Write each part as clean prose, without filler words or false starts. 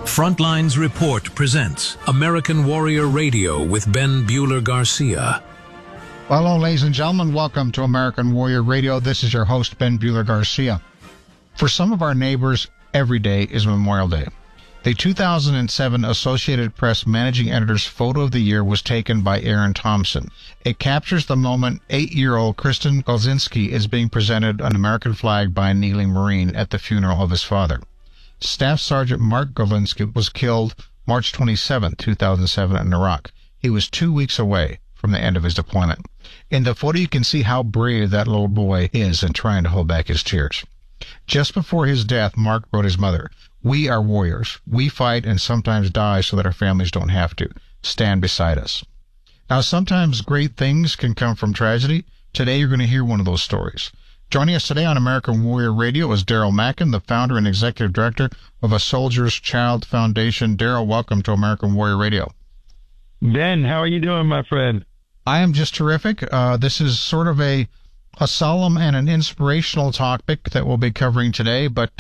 Frontlines Report presents American Warrior Radio with Ben Bueller Garcia. Well, hello, ladies and gentlemen. Welcome to American Warrior Radio. This is your host, Ben Bueller Garcia. For some of our neighbors, every day is Memorial Day. The 2007 Associated Press Managing Editor's Photo of the Year was taken by Aaron Thompson. It captures the moment 8-year-old Kristen Golzinski is being presented an American flag by a kneeling Marine at the funeral of his father. Staff Sergeant Mark Golzinski was killed March 27, 2007 in Iraq. He was 2 weeks away from the end of his deployment. In the photo, you can see how brave that little boy is in trying to hold back his tears. Just before his death, Mark wrote his mother, "We are warriors. We fight and sometimes die so that our families don't have to. Stand beside us." Now, sometimes great things can come from tragedy. Today, you're going to hear one of those stories. Joining us today on American Warrior Radio is Daryl Mackin, the founder and executive director of A Soldier's Child Foundation. Daryl, welcome to American Warrior Radio. Ben, how are you doing, my friend? I am just terrific. This is sort of a solemn and an inspirational topic that we'll be covering today, but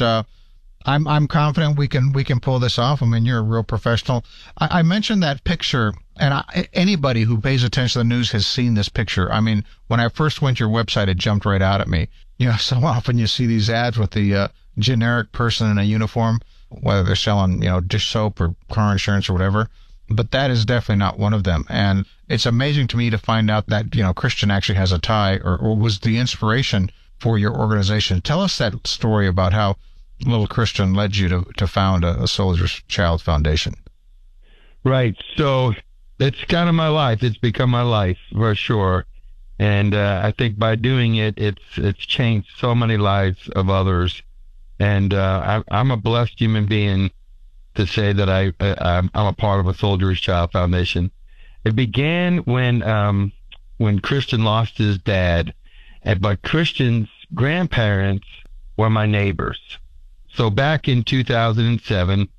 I'm confident we can pull this off. I mean, you're a real professional. I mentioned that picture, and anybody who pays attention to the news has seen this picture. I mean, when I first went to your website, it jumped right out at me. You know, so often you see these ads with the generic person in a uniform, whether they're selling, dish soap or car insurance or whatever. But that is definitely not one of them. And it's amazing to me to find out that, Christian actually has a tie or was the inspiration for your organization. Tell us that story about how little Christian led you to found a Soldier's Child Foundation. Right. So it's kind of my life. It's become my life for sure. And I think by doing it, it's changed so many lives of others. And I'm a blessed human being to say that I'm a part of a Soldier's Child Foundation. It began when Christian lost his dad, but Christian's grandparents were my neighbors. So back in 2007,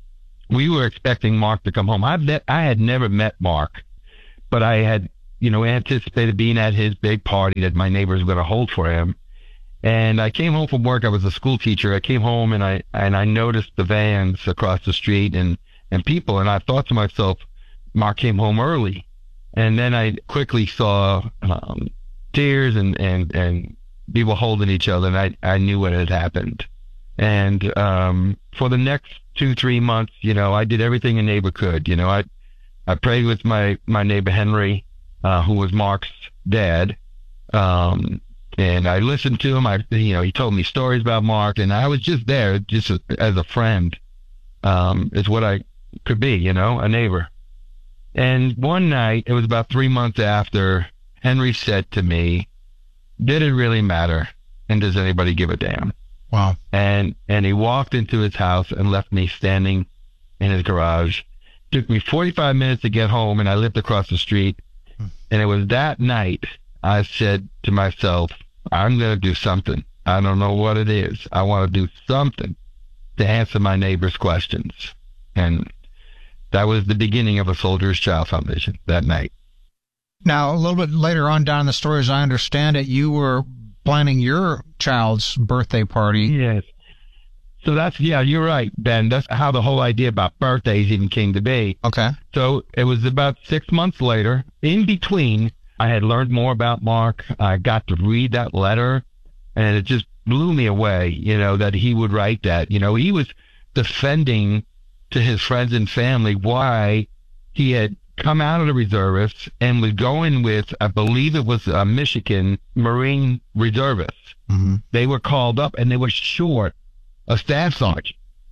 we were expecting Mark to come home. I had never met Mark, but I had, anticipated being at his big party that my neighbors were going to hold for him. And I came home from work. I was a school teacher. I came home and I noticed the vans across the street and people. And I thought to myself, Mark came home early. And then I quickly saw tears and people holding each other. And I knew what had happened. And for the next 2-3 months, I did everything a neighbor could. I prayed with my neighbor Henry, who was Mark's dad. And I listened to him. He told me stories about Mark, and I was just there, just as a friend, is what I could be, a neighbor. And one night, it was about 3 months after, Henry said to me, "Did it really matter? And does anybody give a damn?" Wow. And he walked into his house and left me standing in his garage. Took me 45 minutes to get home, and I lived across the street. And it was that night I said to myself, I'm going to do something. I don't know what it is. I want to do something to answer my neighbor's questions. And that was the beginning of a Soldier's Child Foundation that night. Now, a little bit later on down the story, as I understand it, you were planning your child's birthday party. Yes. So you're right, Ben. That's how the whole idea about birthdays even came to be. Okay. So it was about 6 months later. In between, I had learned more about Mark. I got to read that letter, and it just blew me away, that he would write that. He was defending to his friends and family why he had come out of the reservists and was going with, I believe it was a Michigan Marine reservists. Mm-hmm. They were called up, and they were short a staff sergeant.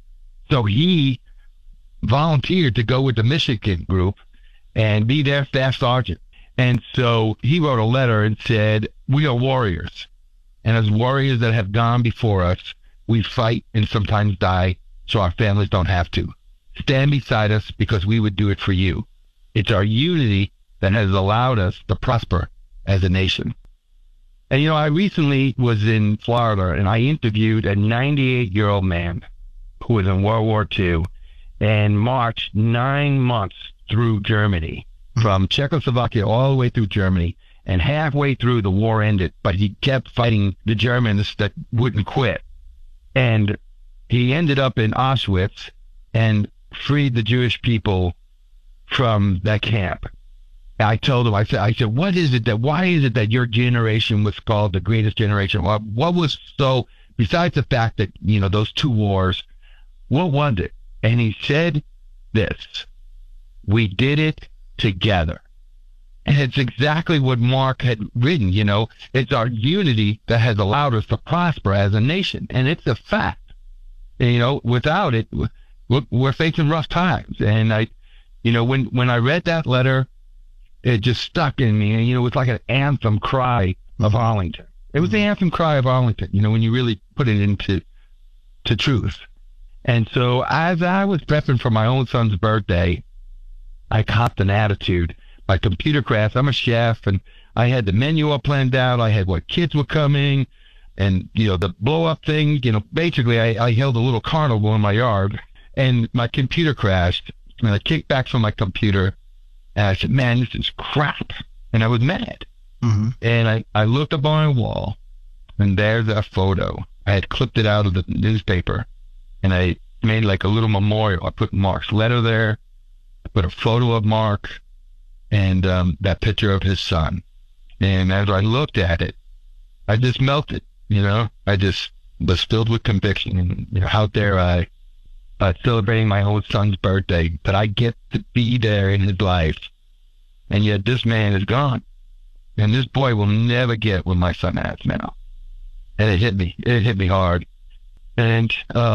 So he volunteered to go with the Michigan group and be their staff sergeant. And so he wrote a letter and said, "We are warriors. And as warriors that have gone before us, we fight and sometimes die so our families don't have to. Stand beside us because we would do it for you. It's our unity that has allowed us to prosper as a nation." And, I recently was in Florida and I interviewed a 98-year-old man who was in World War II and marched 9 months through Germany, from Czechoslovakia all the way through Germany. And halfway through, the war ended, but he kept fighting the Germans that wouldn't quit. And he ended up in Auschwitz, and freed the Jewish people from that camp. I told him, I said, why is it that your generation was called the greatest generation? What was so, besides the fact that, those two wars, what was it? And he said this: we did it together. And it's exactly what Mark had written, it's our unity that has allowed us to prosper as a nation. And it's a fact. And, without it, we're facing rough times. And when I read that letter, it just stuck in me. And, it was like an anthem cry of Arlington. It was the anthem cry of Arlington, when you really put it into truth. And so as I was prepping for my own son's birthday, I copped an attitude. My computer crashed. I'm a chef, and I had the menu all planned out. I had what kids were coming, and, the blow-up thing. Basically, I held a little carnival in my yard, and my computer crashed. And I kicked back from my computer, and I said, man, this is crap. And I was mad. Mm-hmm. And I looked up on my wall, and there's a photo. I had clipped it out of the newspaper, and I made like a little memorial. I put Mark's letter there. I put a photo of Mark and that picture of his son. And as I looked at it, I just melted, I just was filled with conviction. And out there, I celebrating my own son's birthday, but I get to be there in his life. And yet this man is gone. And this boy will never get what my son has now. And it hit me hard. And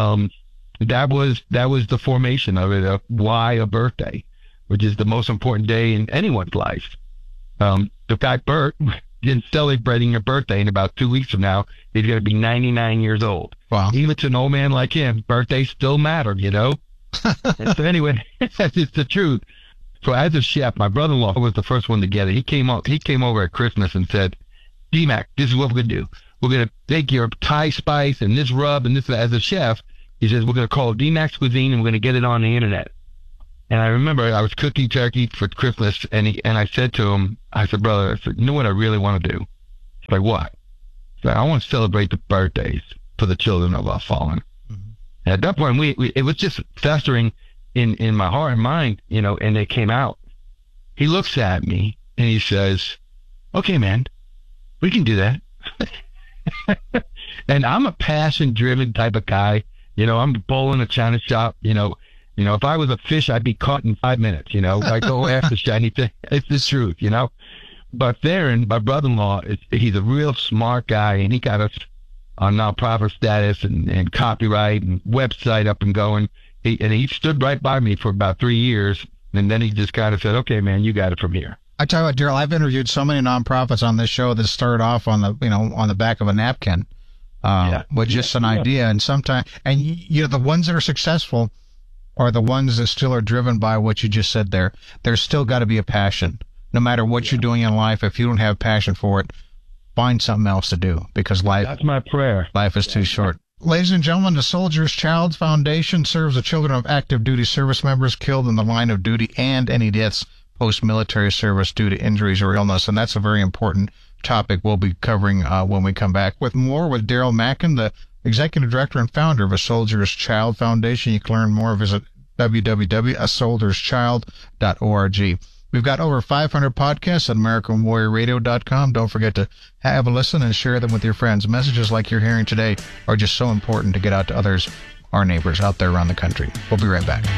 that was the formation of it, of why a birthday, which is the most important day in anyone's life. The fact Bert is celebrating a birthday in about 2 weeks from now, he's going to be 99 years old. Wow. Even to an old man like him, birthdays still matter, And so anyway, that's just the truth. So as a chef, my brother-in-law was the first one to get it. He came over at Christmas and said, D-Mac, this is what we're going to do. We're going to take your Thai spice and this rub and this. As a chef, he says, we're going to call it D-Mac's Cuisine, and we're going to get it on the internet. And I remember I was cooking turkey for Christmas, and I said to him, I said, brother, you know what I really want to do? He's like, what? He's like, I want to celebrate the birthdays for the children of our fallen. Mm-hmm. And at that point, it was just festering in my heart and mind, and it came out. He looks at me and he says, okay, man, we can do that. And I'm a passion-driven type of guy. I'm bowling a china shop. If I was a fish, I'd be caught in 5 minutes. I go after shiny thing. It's the truth, But Theron, my brother-in-law, he's a real smart guy, and he got us on nonprofit status and copyright and website up and going. He stood right by me for about 3 years, and then he just kind of said, okay, man, you got it from here. I tell you what, Daryl, I've interviewed so many nonprofits on this show that started off on the back of a napkin, with just an idea. And sometimes, and the ones that are successful are the ones that still are driven by what you just said there. There's still got to be a passion. No matter what you're doing in life, if you don't have passion for it, find something else to do, because that's my prayer. Life is too short. Ladies and gentlemen, the Soldier's Child Foundation serves the children of active duty service members killed in the line of duty and any deaths post-military service due to injuries or illness. And that's a very important topic we'll be covering when we come back. With more with Daryl Mackin, the executive director and founder of A Soldier's Child Foundation. You can learn more. Visit www.asoldierschild.org. We've got over 500 podcasts at AmericanWarriorRadio.com. Don't forget to have a listen and share them with your friends. Messages like you're hearing today are just so important to get out to others, our neighbors out there around the country. We'll be right back.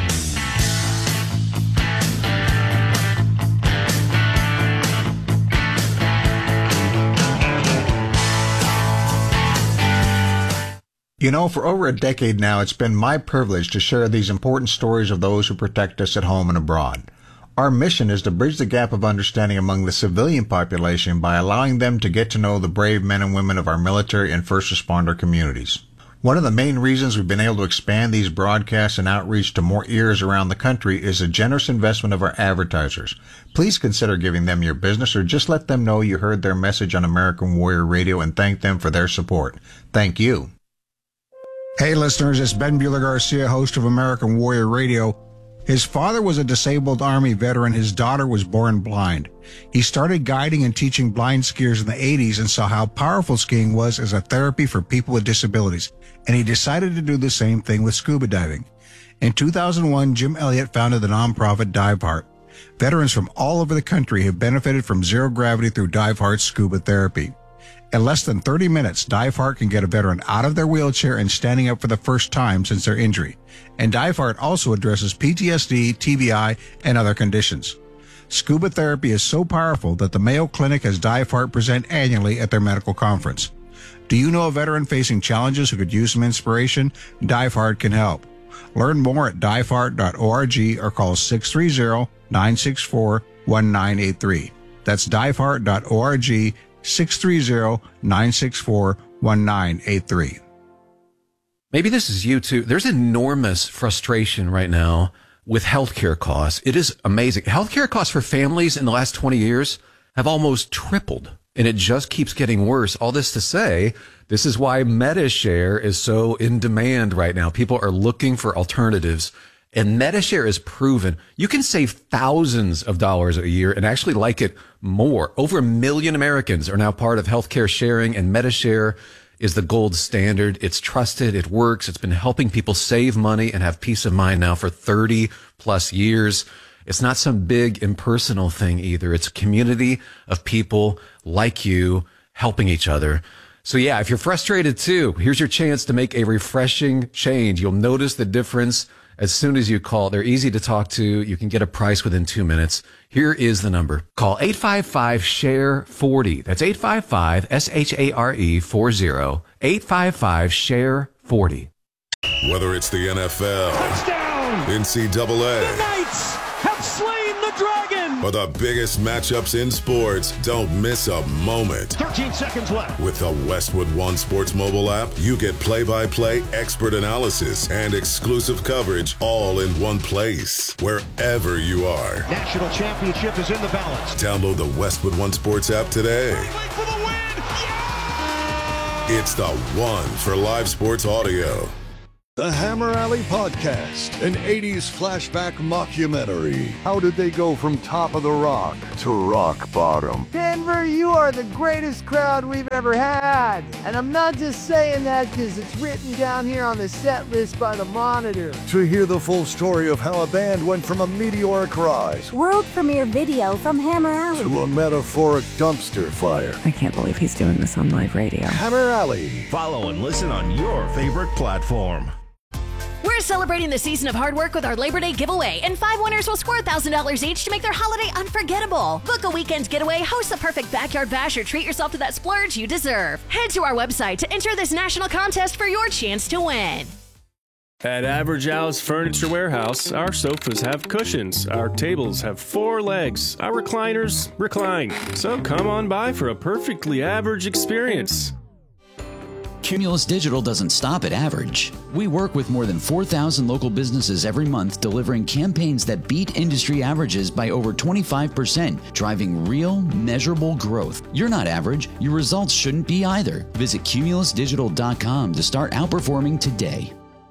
For over a decade now, it's been my privilege to share these important stories of those who protect us at home and abroad. Our mission is to bridge the gap of understanding among the civilian population by allowing them to get to know the brave men and women of our military and first responder communities. One of the main reasons we've been able to expand these broadcasts and outreach to more ears around the country is the generous investment of our advertisers. Please consider giving them your business, or just let them know you heard their message on American Warrior Radio and thank them for their support. Thank you. Hey listeners, it's Ben Bueller Garcia, host of American Warrior Radio. His father was a disabled Army veteran. His daughter was born blind. He started guiding and teaching blind skiers in the 80s and saw how powerful skiing was as a therapy for people with disabilities, and he decided to do the same thing with scuba diving. In 2001, Jim Elliott founded the nonprofit Dive Heart. Veterans from all over the country have benefited from zero gravity through Dive Heart's scuba therapy. In less than 30 minutes, Dive Heart can get a veteran out of their wheelchair and standing up for the first time since their injury. And Dive Heart also addresses PTSD, TBI, and other conditions. Scuba therapy is so powerful that the Mayo Clinic has Dive Heart present annually at their medical conference. Do you know a veteran facing challenges who could use some inspiration? Dive Heart can help. Learn more at diveheart.org or call 630-964-1983. That's diveheart.org, 630-964-1983. Maybe this is you too. There's enormous frustration right now with healthcare costs. It is amazing. Healthcare costs for families in the last 20 years have almost tripled, and it just keeps getting worse. All this to say, this is why MediShare is so in demand right now. People are looking for alternatives, and MediShare is proven you can save thousands of dollars a year and actually like it more. Over 1 million Americans are now part of healthcare sharing, and MediShare is the gold standard. It's trusted. It works. It's been helping people save money and have peace of mind now for 30 plus years. It's not some big impersonal thing either. It's a community of people like you helping each other. So yeah, if you're frustrated too, here's your chance to make a refreshing change. You'll notice the difference as soon as you call. They're easy to talk to. You can get a price within 2 minutes. Here is the number. Call 855-SHARE-40. That's 855-SHARE-40. 855-SHARE-40. Whether it's the NFL, touchdown, NCAA, the Knights have slain the dragon, or the biggest matchups in sports, don't miss a moment. 13 seconds left. With the Westwood One Sports mobile app, you get play-by-play expert analysis and exclusive coverage all in one place, wherever you are. National championship is in the balance. Download the Westwood One Sports app today. For the win! Yeah! It's the one for live sports audio. The Hammer Alley Podcast, an 80s flashback mockumentary. How did they go from top of the rock to rock bottom? Denver, you are the greatest crowd we've ever had. And I'm not just saying that because it's written down here on the set list by the Monitor. To hear the full story of how a band went from a meteoric rise, world premiere video from Hammer Alley, to a metaphoric dumpster fire. I can't believe he's doing this on live radio. Hammer Alley. Follow and listen on your favorite platform. We're celebrating the season of hard work with our Labor Day giveaway, and 5 winners will score $1,000 each to make their holiday unforgettable. Book a weekend getaway, host the perfect backyard bash, or treat yourself to that splurge you deserve. Head to our website to enter this national contest for your chance to win. At Average Al's Furniture Warehouse, our sofas have cushions, our tables have 4 legs, our recliners recline. So come on by for a perfectly average experience. Cumulus Digital doesn't stop at average. We work with more than 4,000 local businesses every month, delivering campaigns that beat industry averages by over 25%, driving real, measurable growth. You're not average. Your results shouldn't be either. Visit cumulusdigital.com to start outperforming today.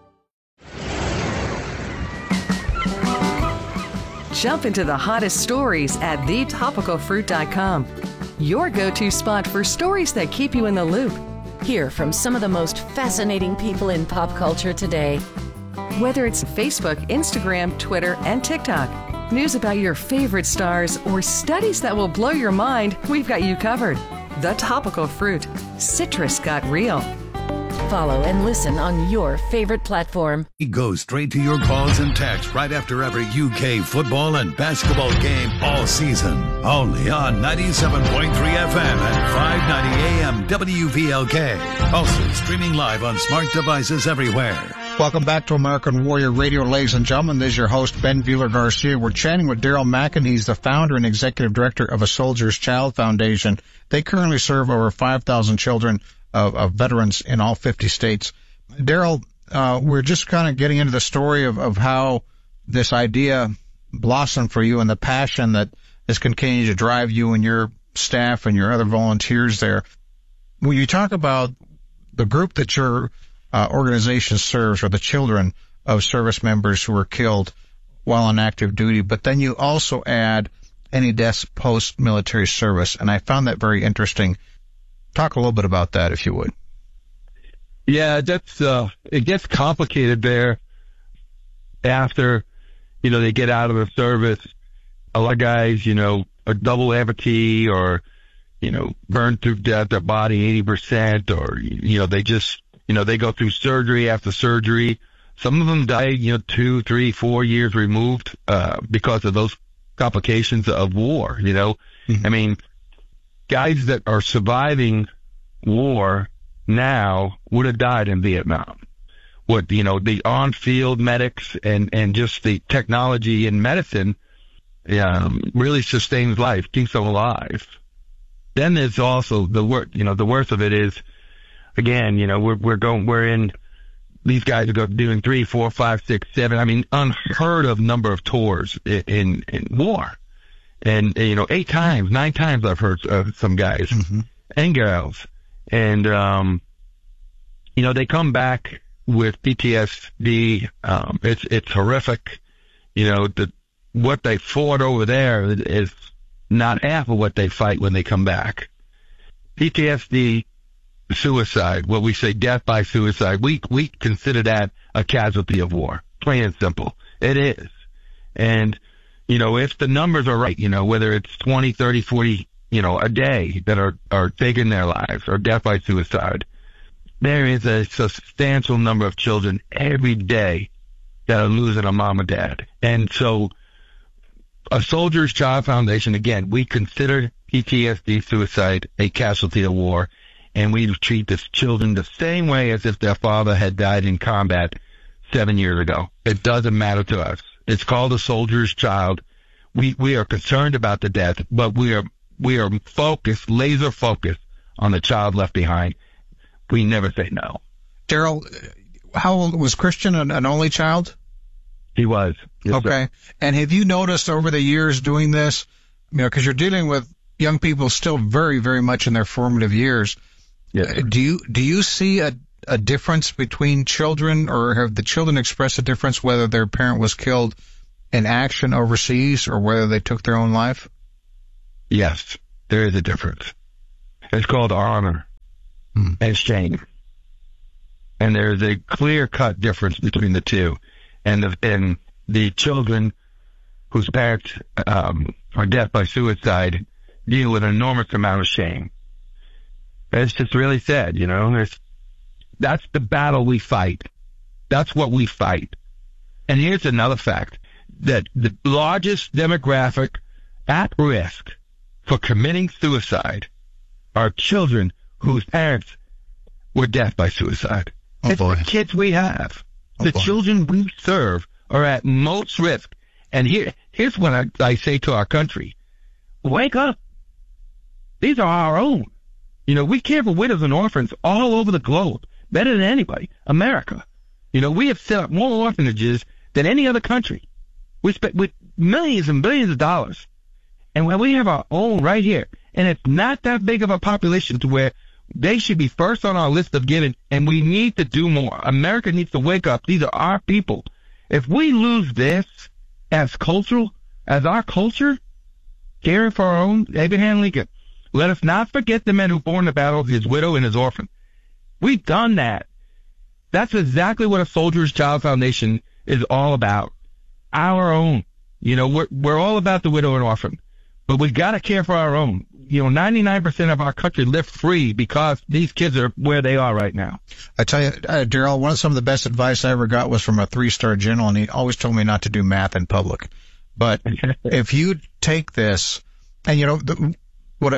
Jump into the hottest stories at thetopicalfruit.com. Your go-to spot for stories that keep you in the loop. Hear from some of the most fascinating people in pop culture today. Whether it's Facebook, Instagram, Twitter, and TikTok, news about your favorite stars, or studies that will blow your mind, we've got you covered. The Topical Fruit. Citrus got real. Follow and listen on your favorite platform. It goes straight to your calls and texts right after every UK football and basketball game all season. Only on 97.3 FM and 590 AM WVLK. Also streaming live on smart devices everywhere. Welcome back to American Warrior Radio, ladies and gentlemen. This is your host, Ben Bueller Garcia. We're chatting with Daryl Mackin. He's the founder and executive director of A Soldier's Child Foundation. They currently serve over 5,000 children of veterans in all 50 states. Daryl, we're just kind of getting into the story of how this idea blossomed for you and the passion that has continued to drive you and your staff and your other volunteers there. When you talk about the group that your organization serves, or the children of service members who were killed, while on active duty, but then you also add any deaths post-military service, and I found that very interesting. Talk a little bit about that, if you would. Yeah, that's it gets complicated there after, they get out of the service. A lot of guys, a double amputee or, burned through death, their body 80%, or, they just, they go through surgery after surgery. Some of them die, 2, 3, 4 years removed, because of those complications of war, I mean, guys that are surviving war now would have died in Vietnam. What, the on-field medics and just the technology in medicine, really sustains life, keeps them alive. Then there's also the worst of it is, again, we're in, these guys are doing 3, 4, 5, 6, 7, I mean, unheard of number of tours in war. And, 8 times, 9 times I've heard of some guys and girls. And, they come back with PTSD. It's horrific. What they fought over there is not half of what they fight when they come back. PTSD, suicide, what we say death by suicide, we consider that a casualty of war. Plain and simple. It is. And, if the numbers are right, whether it's 20, 30, 40, a day that are taking their lives or death by suicide, there is a substantial number of children every day that are losing a mom or dad. And so a Soldier's Child Foundation, again, we consider PTSD suicide a casualty of war, and we treat the children the same way as if their father had died in combat 7 years ago. It doesn't matter to us. It's called a soldier's child. We are concerned about the death, but we are focused, laser focused on the child left behind. We never say no. Daryl, how old was Christian, an only child? He was. Yes, okay. Sir. And have you noticed over the years doing this, because you're dealing with young people still very, very much in their formative years. Yes. Do you see a difference between children, or have the children expressed a difference whether their parent was killed in action overseas or whether they took their own life? Yes, there is a difference. It's called honor and shame. And there's a clear-cut difference between the two. And the children whose parents are death by suicide deal with an enormous amount of shame. It's just really sad, that's the battle we fight. That's what we fight. And here's another fact, that the largest demographic at risk for committing suicide are children whose parents were death by suicide. It's the kids we have. The children we serve are at most risk. And here's what I say to our country. Wake up. These are our own. We care for widows and orphans all over the globe, better than anybody. America. We have set up more orphanages than any other country. We spent with millions and billions of dollars. And when we have our own right here, and it's not that big of a population to where they should be first on our list of giving, and we need to do more. America needs to wake up. These are our people. If we lose this as our culture, caring for our own, Abraham Lincoln, let us not forget the men who fought in the battle, his widow and his orphan. We've done that. That's exactly what a Soldier's Child Foundation is all about. Our own. We're all about the widow and orphan, but we got to care for our own. 99% of our country live free because these kids are where they are right now. I tell you, Daryl, some of the best advice I ever got was from a 3-star general, and he always told me not to do math in public. But if you take this, and like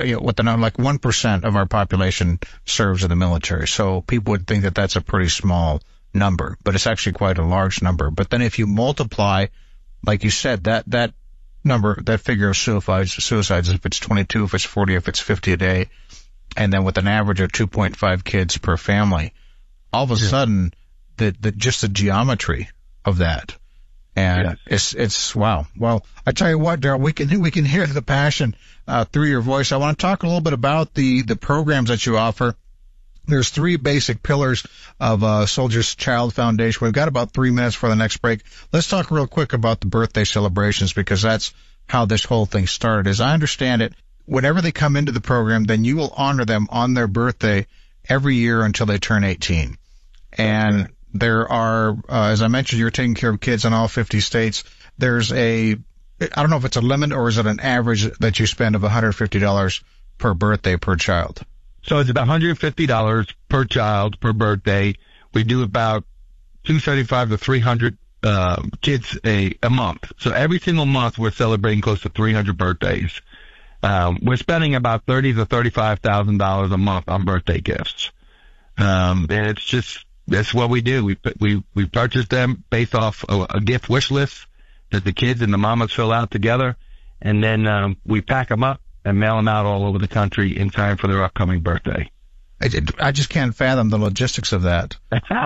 1% of our population serves in the military, so people would think that that's a pretty small number, but it's actually quite a large number. But then if you multiply, like you said, that number, that figure of suicides, if it's 22, if it's 40, if it's 50 a day, and then with an average of 2.5 kids per family, all of a sudden, just the geometry of that, and it's wow. Well, I tell you what, Daryl, we can hear the passion through your voice. I want to talk a little bit about the programs that you offer. There's three basic pillars of Soldier's Child Foundation. We've got about 3 minutes for the next break. Let's talk real quick about the birthday celebrations, because that's how this whole thing started. As I understand it, whenever they come into the program, then you will honor them on their birthday every year until they turn 18. And there are, as I mentioned, you're taking care of kids in all 50 states. There's I don't know if it's a limit or is it an average that you spend of $150 per birthday per child? So it's about $150 per child per birthday. We do about 275 to 300 kids a month. So every single month we're celebrating close to 300 birthdays. We're spending about $30,000 to $35,000 a month on birthday gifts. And that's what we do. We purchase them based off a gift wish list that the kids and the mamas fill out together, and then we pack them up and mail them out all over the country in time for their upcoming birthday. I just can't fathom the logistics of that.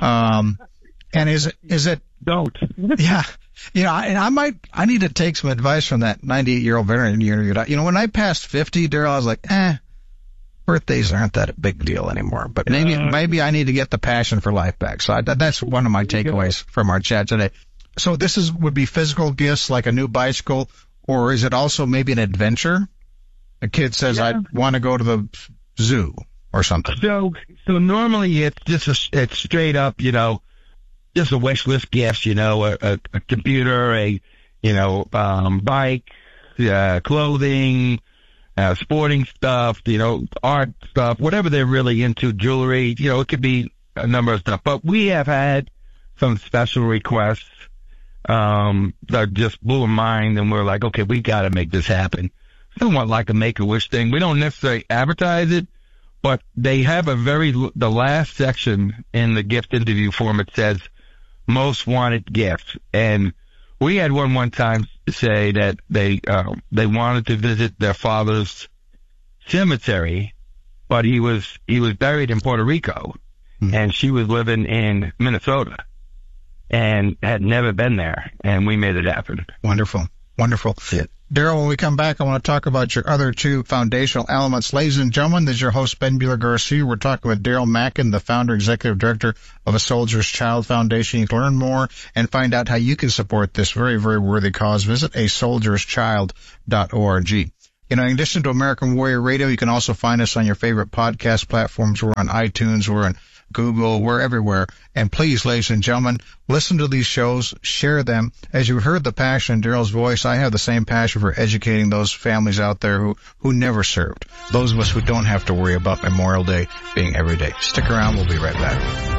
And is it? Don't. Yeah. You know, and I need to take some advice from that 98-year-old veteran you interviewed. You know, when I passed 50, Daryl, I was like, birthdays aren't that a big deal anymore. But maybe I need to get the passion for life back. So that's one of my takeaways from our chat today. So this would be physical gifts like a new bicycle, or is it also maybe an adventure? A kid says, I want to go to the zoo or something. So normally it's straight up, you know, just a wish list gifts, you know, a computer, bike, clothing, sporting stuff, you know, art stuff, whatever they're really into, jewelry, you know, it could be a number of stuff. But we have had some special requests that just blew our mind, and we're like, okay, we got to make this happen. Somewhat like a Make-A-Wish thing. We don't necessarily advertise it, but they have the last section in the gift interview form, it says most wanted gifts. And we had one time say that they wanted to visit their father's cemetery, but he was buried in Puerto Rico, and she was living in Minnesota and had never been there, and we made it happen. Wonderful. Yeah. Daryl, when we come back, I want to talk about your other two foundational elements. Ladies and gentlemen, this is your host, Ben Buehler-Garcia. We're talking with Daryl Mackin, the founder, executive director of A Soldier's Child Foundation. You can learn more and find out how you can support this very, very worthy cause. Visit asoldierschild.org. You know, in addition to American Warrior Radio, you can also find us on your favorite podcast platforms. We're on iTunes, we're on Google, we're everywhere. And please, ladies and gentlemen, listen to these shows, share them. As you heard the passion in Daryl's voice, I have the same passion for educating those families out there who never served. Those of us who don't have to worry about Memorial Day being every day. Stick around, we'll be right back.